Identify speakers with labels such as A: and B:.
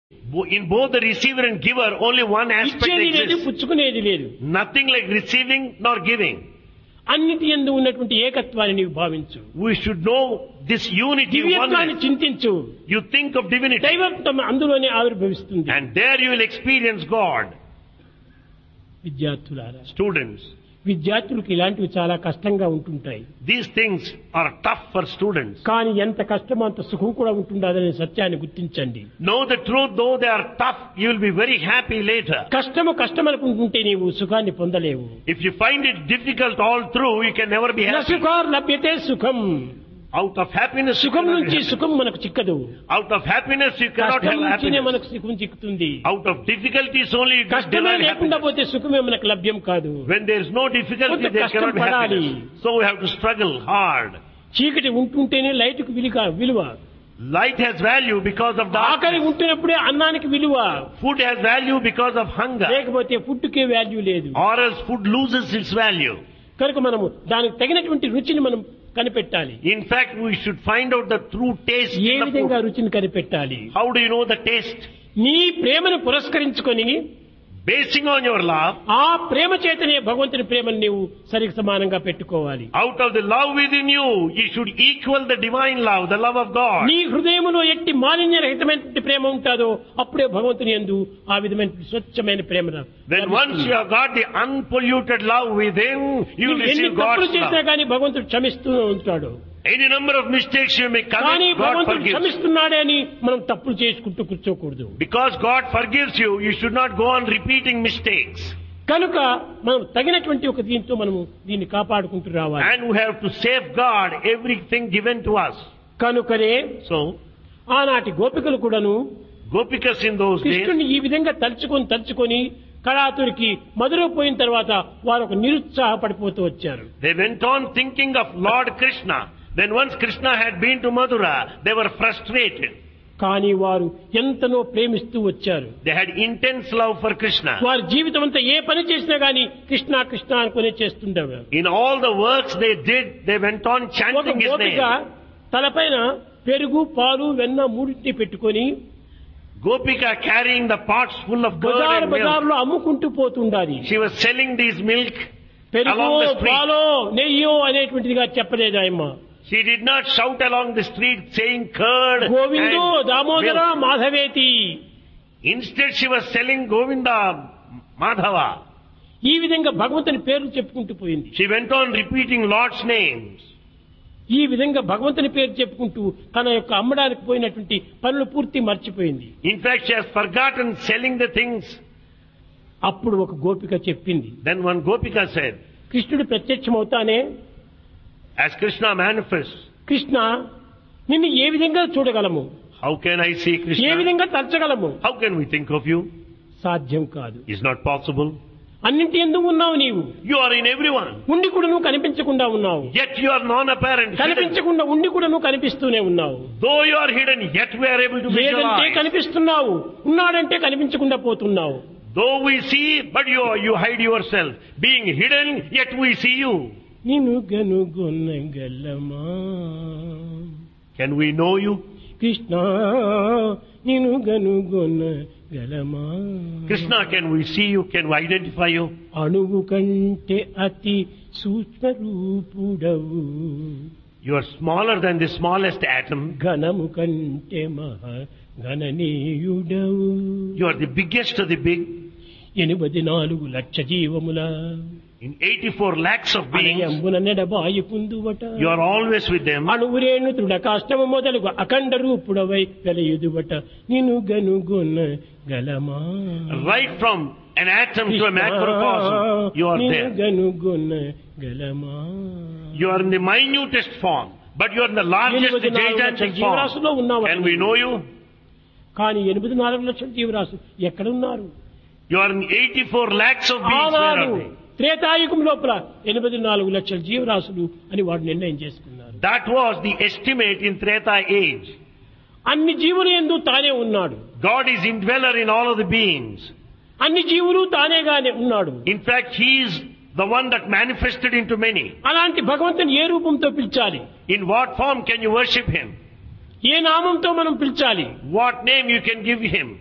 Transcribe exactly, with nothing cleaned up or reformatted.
A: In both the receiver and giver, only one aspect
B: ఇచ్చేది లేదు,
A: exists.
B: పుచ్చుకునేది లేదు.
A: Nothing like receiving nor giving.
B: అన్నిటి యందు ఉన్నటువంటి ఏకత్వాన్ని నీవు భావించు.
A: We should know this unity,
B: దివ్యత్వాన్ని
A: oneness.
B: చింతించు.
A: You think of divinity,
B: దైవత్వం అందులోనే ఆవిర్భవిస్తుంది.
A: and there you will experience God.
B: విద్యార్థులారా,
A: Students,
B: విద్యార్థులకు ఇలాంటివి చాలా కష్టంగా ఉంటుంటాయి.
A: these things are tough for students.
B: కానీ ఎంత కష్టమో అంత సుఖం కూడా ఉంటుండదనే సత్యాన్ని గుర్తించండి.
A: Know the truth, though they are tough, you will be very happy later.
B: కష్టము కష్టం అనుకుంటుంటే నీవు సుఖాన్ని పొందలేవు.
A: If you find it difficult all through, you can never be happy.
B: సుఖార్ లభ్యతే సుఖం.
A: Out of happiness, you
B: సుఖం
A: cannot be
B: నుంచి
A: happy.
B: సుఖం మనకు చిక్కదు.
A: Out of happiness, you cannot
B: కష్టం
A: have
B: నుంచినే
A: happiness.
B: మనకు సుఖం చిక్కుతుంది.
A: Out of difficulties only you can
B: కష్టమే
A: derive
B: లేకుండా
A: happiness.
B: పోతే సుఖమే మనకు లభ్యం కాదు.
A: When there is no difficulty,
B: కొంత
A: there
B: కష్టం
A: cannot be
B: పడాలి.
A: happiness. So we have to struggle hard.
B: చీకటి ఉంటుంటేనే లైట్కు విలువ విలువ.
A: Light has value because of
B: ఆకలి
A: darkness.
B: ఉంటున్నప్పుడే అన్నానికి విలువ.
A: Food has value because of hunger.
B: లేకపోతే ఫుడ్కే వాల్యూ లేదు.
A: Or else food loses its value.
B: కనుక మనము దానికి తగినటువంటి రుచిని మనం కనిపెట్టాలి.
A: In fact, we should find out the true taste
B: A
A: in the
B: విధంగా
A: food.
B: రుచిని కనిపెట్టాలి?
A: How do you know the taste?
B: నీ ప్రేమను పురస్కరించుకొని
A: Basing on your love,
B: ఆ ప్రేమ చేతనే భగవంతుని ప్రేమను నీవు సరికి సమానంగా పెట్టుకోవాలి.
A: out of the love within you, you should equal the divine love, the love of God.
B: నీ హృదయంలో ఎట్టి మాలిన్యరహితమైనటువంటి ప్రేమ ఉంటాదో అప్పుడే భగవంతుని యందు ఆ విధమైన స్వచ్ఛమైన ప్రేమ
A: Then once you have got the unpolluted love within, you will
B: ఎన్ని
A: receive
B: తప్పులు
A: God's
B: చేసినా
A: love.
B: కానీ భగవంతుడు క్షమిస్తూ ఉంటాడు.
A: Any number of mistakes you may
B: కానీ
A: commit, God
B: భగవంతుడు
A: forgives.
B: క్షమిస్తున్నాడే అని మనం తప్పులు చేసుకుంటూ కూర్చోకూడదు.
A: Because God forgives you, you should not go on repeating mistakes.
B: కనుక మనం తగినటువంటి ఒక దీంతో మనము దీన్ని కాపాడుకుంటూ రావాలి.
A: And we have to safeguard everything given to us.
B: కనుకనే
A: So,
B: ఆనాటి గోపికలు కూడాను
A: Gopikas in those days,
B: కృష్ణుని ఈ విధంగా తలుచుకొని తలుచుకొని కళాతురికి మధుర పోయిన తర్వాత వారు ఒక నిరుత్సాహపడిపోతూ వచ్చారు.
A: they went on thinking of Lord Krishna. Then once Krishna had been to Mathura, they were frustrated.
B: కానీ వారు ఎంతనో ప్రేమిస్తూ వచ్చారు.
A: They had intense love for Krishna.
B: వారి జీవితం అంతా ఏ పని చేసినా గానీ కృష్ణ కృష్ణ అనుకునే చేస్తుండేవారు.
A: In all the works they did, they went on
B: ఒక
A: chanting his
B: గోపిక
A: name.
B: తలపైన పెరుగు పాలు వెన్న మూడింటిని పెట్టుకొని
A: Gopika carrying the pots full of curd
B: Bazar
A: and milk.
B: బజార్లో అమ్ముకుంటూ పోతుండాలి.
A: She was selling these milk
B: పెరుగు
A: along the street.
B: పాలో నెయ్యో అనేటువంటిదిగా చెప్పలేదు ఆయమ్మ.
A: She did not shout along the street saying curd
B: గోవిందో Damodara
A: and milk.
B: మాధవేతి.
A: Instead she was selling Govinda, Madhava.
B: ఈ విధంగా భగవంతుని పేర్లు చెప్పుకుంటూ పోయింది.
A: She went on repeating Lord's names.
B: ఈ విధంగా భగవంతుని పేరు చెప్పుకుంటూ తన యొక్క అమ్మడానికి పోయినటువంటి పనులు పూర్తి మర్చిపోయింది.
A: In fact, she has forgotten selling the things.
B: అప్పుడు ఒక గోపిక చెప్పింది,
A: Then one Gopika said,
B: కృష్ణుడు ప్రత్యక్షమవుతానే,
A: as Krishna manifests,
B: కృష్ణ నిన్ను ఏ విధంగా చూడగలము,
A: how can I see
B: A
A: Krishna?
B: విధంగా తలచగలము?
A: How can we think of you?
B: సాధ్యం కాదు.
A: It's not possible.
B: అన్నింటి ఎందుకు ఉన్నావు నీవు?
A: You are in everyone.
B: ఉండి కూడా నువ్వు కనిపించకుండా ఉన్నావు.
A: Yet you are non-apparent. hidden.
B: కనిపించకుండా ఉండి కూడా నువ్వు కనిపిస్తూనే ఉన్నావు.
A: Though you are hidden, yet we are able to
B: లేదంటే
A: visualize.
B: కనిపిస్తున్నావు, ఉన్నాడంటే కనిపించకుండా పోతున్నావు.
A: Though we see, but you, you hide yourself. Being hidden, yet we see you.
B: నిన్ను గనుగొనగలమా
A: Can we know you?
B: Krishna, నిన్ను గనుగొనగలమా?
A: Krishna, can we see you? Can we identify you?
B: అణువు కంటే అతి సూక్ష్మ రూపుడవు,
A: You are smaller than the smallest atom.
B: ఘనము కంటే మహా గణనీయుడవు.
A: You are the biggest of the big.
B: ఎనిమిది నాలుగు లక్ష జీవముల
A: In eighty-four lakhs of beings,
B: అణయంబున నెడబాయి కుందువట.
A: you are always with them.
B: అణువురేణు దృఢ కాష్టము మొదలుగు అఖండ రూపుడవై వెలయుదువట. నిన్ను గనుగొన గలమా?
A: Right from an atom to a macrocosm, you are
B: నిన్ను
A: there.
B: గనుగొన గలమా?
A: You are in the minutest form, but you are in the largest,
B: ఎనిమిది నాలుగు లక్షల
A: gigantic
B: జీవరాశుల్లో
A: form.
B: ఉన్నావు.
A: Can we know you?
B: కానీ ఎనిమిది నాలుగు లక్షల జీవరాశు ఎక్కడున్నారు?
A: You are in eighty-four lakhs of beings. Where
B: ఆనాడు
A: are they?
B: త్రేతాయుగం లోపల ఎనిమిది నాలుగు లక్షల జీవరాశులు అని వాడు నిర్ణయం చేసుకున్నారు.
A: That was the estimate in Treta age.
B: అన్ని జీవులు యందు తానే ఉన్నాడు.
A: God is indweller in all of the beings.
B: అన్ని జీవులు తానేగానే ఉన్నాడు.
A: In fact, He is the one that manifested into many.
B: అలాంటి భగవంతుని ఏ రూపంతో పిలిచాలి?
A: In what form can you worship Him?
B: ఏ నామంతో మనం పిలిచాలి?
A: What name you can give Him?